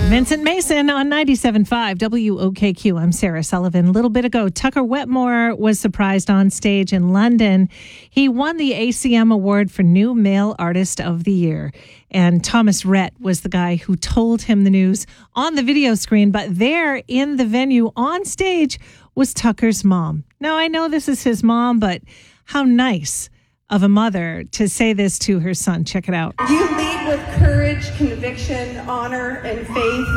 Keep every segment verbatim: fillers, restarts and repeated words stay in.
Vincent Mason on ninety-seven point five W O K Q. I'm Sarah Sullivan. A little bit ago, Tucker Wetmore was surprised on stage in London. He won the A C M Award for New Male Artist of the Year. And Thomas Rhett was the guy who told him the news on the video screen. But there in the venue on stage was Tucker's mom. Now, I know this is his mom, but how nice of a mother to say this to her son. Check it out. You lead with courage, conviction, honor, and faith,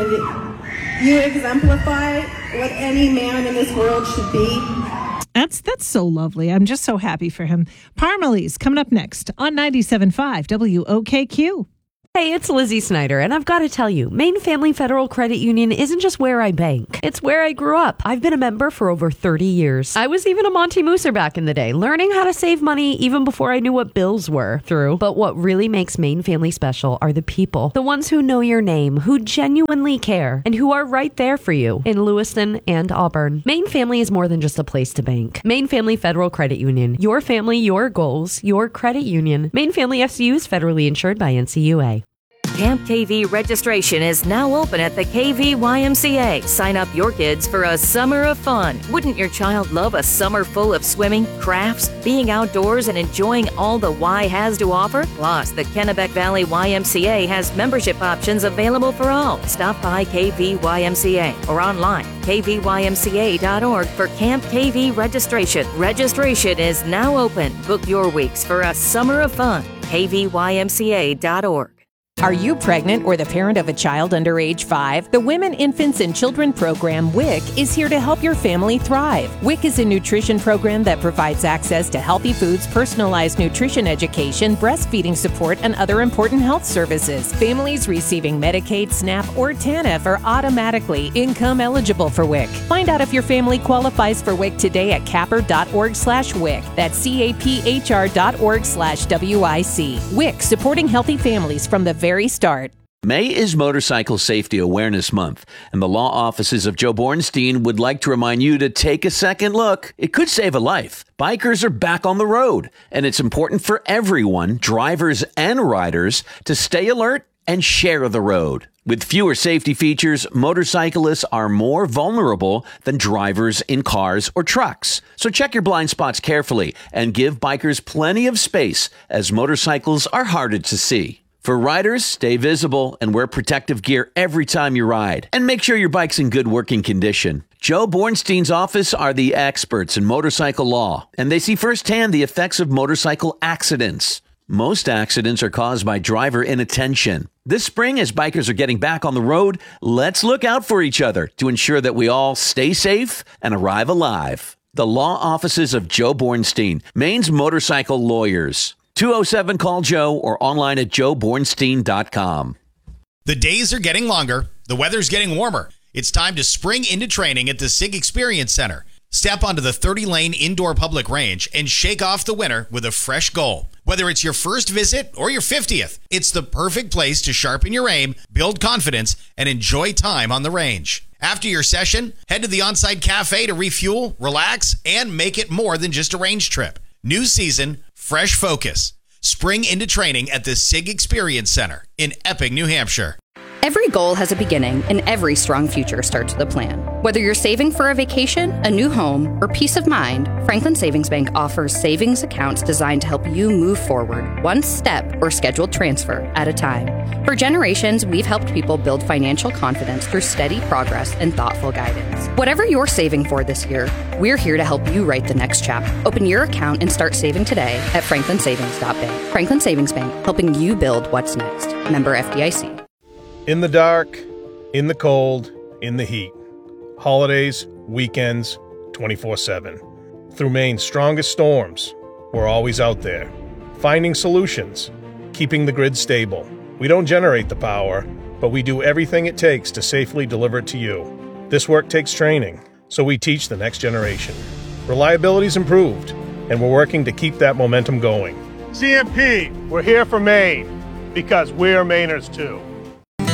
and you exemplify what any man in this world should be. That's that's so lovely. I'm just so happy for him. Parmalee's coming up next on ninety-seven point five W O K Q. Hey, it's Lizzie Snyder, and I've got to tell you, Maine Family Federal Credit Union isn't just where I bank. It's where I grew up. I've been a member for over thirty years. I was even a Monty Mooser back in the day, learning how to save money even before I knew what bills were through. But what really makes Maine Family special are the people. The ones who know your name, who genuinely care, and who are right there for you in Lewiston and Auburn. Maine Family is more than just a place to bank. Maine Family Federal Credit Union. Your family, your goals, your credit union. Maine Family F C U is federally insured by N C U A. Camp K V registration is now open at the K V Y M C A. Sign up your kids for a summer of fun. Wouldn't your child love a summer full of swimming, crafts, being outdoors, and enjoying all the Y has to offer? Plus, the Kennebec Valley Y M C A has membership options available for all. Stop by K V Y M C A or online, k v y m c a dot org for Camp K V registration. Registration is now open. Book your weeks for a summer of fun. k v y m c a dot org. Are you pregnant or the parent of a child under age five? The Women, Infants, and Children program, W I C, is here to help your family thrive. W I C is a nutrition program that provides access to healthy foods, personalized nutrition education, breastfeeding support, and other important health services. Families receiving Medicaid, SNAP, or TANF are automatically income eligible for W I C. Find out if your family qualifies for W I C today at capper.org slash WIC. That's C-A-P-H-R dot org slash W-I-C. W I C, supporting healthy families from the very start. May is Motorcycle Safety Awareness Month, and the law offices of Joe Bornstein would like to remind you to take a second look. It could save a life. Bikers are back on the road, and it's important for everyone, drivers and riders, to stay alert and share the road. With fewer safety features, motorcyclists are more vulnerable than drivers in cars or trucks. So check your blind spots carefully and give bikers plenty of space, as motorcycles are harder to see. For riders, stay visible and wear protective gear every time you ride. And make sure your bike's in good working condition. Joe Bornstein's office are the experts in motorcycle law, and they see firsthand the effects of motorcycle accidents. Most accidents are caused by driver inattention. This spring, as bikers are getting back on the road, let's look out for each other to ensure that we all stay safe and arrive alive. The law offices of Joe Bornstein, Maine's motorcycle lawyers. two oh seven call Joe or online at joe bornstein dot com. The days are getting longer. The weather's getting warmer. It's time to spring into training at the SIG Experience Center. Step onto the thirty-lane indoor public range and shake off the winter with a fresh goal. Whether it's your first visit or your fiftieth, it's the perfect place to sharpen your aim, build confidence, and enjoy time on the range. After your session, head to the on-site cafe to refuel, relax, and make it more than just a range trip. New season, fresh focus. Spring into training at the SIG Experience Center in Epping, New Hampshire. Every goal has a beginning, and every strong future starts with a plan. Whether you're saving for a vacation, a new home, or peace of mind, Franklin Savings Bank offers savings accounts designed to help you move forward, one step or scheduled transfer at a time. For generations, we've helped people build financial confidence through steady progress and thoughtful guidance. Whatever you're saving for this year, we're here to help you write the next chapter. Open your account and start saving today at franklin savings dot bank. Franklin Savings Bank, helping you build what's next. Member F D I C. In the dark, in the cold, in the heat. Holidays, weekends, twenty-four seven. Through Maine's strongest storms, we're always out there. Finding solutions, keeping the grid stable. We don't generate the power, but we do everything it takes to safely deliver it to you. This work takes training, so we teach the next generation. Reliability's improved, and we're working to keep that momentum going. C M P, we're here for Maine, because we're Mainers too.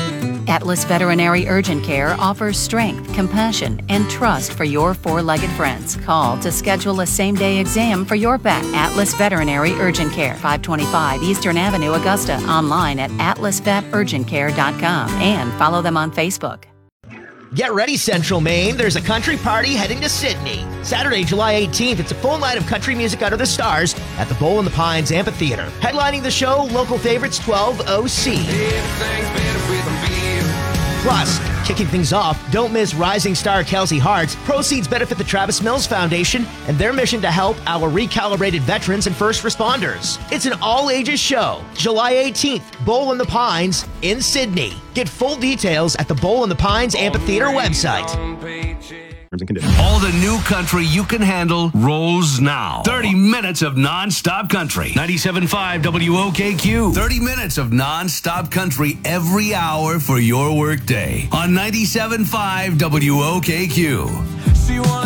Atlas Veterinary Urgent Care offers strength, compassion, and trust for your four-legged friends. Call to schedule a same-day exam for your pet. Atlas Veterinary Urgent Care, five twenty-five Eastern Avenue, Augusta. Online at atlas vet urgent care dot com and follow them on Facebook. Get ready, Central Maine. There's a country party heading to Sydney. Saturday, July eighteenth, it's a full night of country music under the stars at the Bowl in the Pines Amphitheater. Headlining the show, local favorites twelve O C. Plus, kicking things off, don't miss rising star Kelsey Hart's. Proceeds benefit the Travis Mills Foundation and their mission to help our recalibrated veterans and first responders. It's an all-ages show. July eighteenth, Bowl in the Pines in Sydney. Get full details at the Bowl in the Pines Amphitheater website. All the new country you can handle rolls now. thirty minutes of non-stop country. ninety-seven point five W O K Q. thirty minutes of non-stop country every hour for your workday on ninety-seven point five W O K Q.